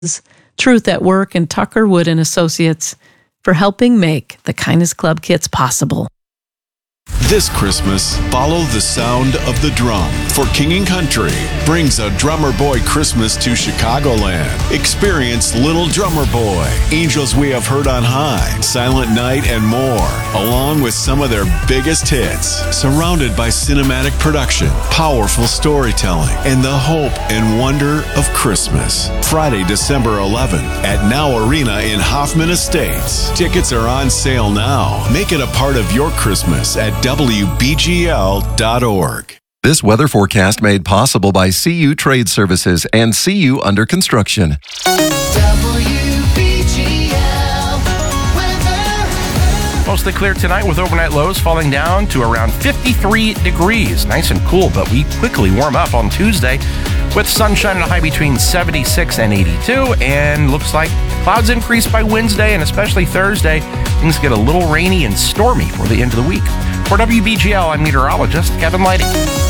Truth at Work, and Tucker Wood and Associates for helping make the Kindness Club kits possible. This Christmas, follow the sound of the drum, for King & Country brings a Drummer Boy Christmas to Chicagoland. Experience Little Drummer Boy, Angels We Have Heard on High, Silent Night, and more, along with some of their biggest hits. Surrounded by cinematic production, powerful storytelling, and the hope and wonder of Christmas. Friday, December 11th at Now Arena in Hoffman Estates. Tickets are on sale now. Make it a part of your Christmas at WBGL.org. This weather forecast made possible by CU Trade Services and CU Under Construction. Mostly clear tonight with overnight lows falling down to around 53 degrees. Nice and cool, but we quickly warm up on Tuesday with sunshine and a high between 76 and 82. And looks like clouds increase by Wednesday and especially Thursday. Things get a little rainy and stormy for the end of the week. For WBGL, I'm meteorologist Kevin Lighty.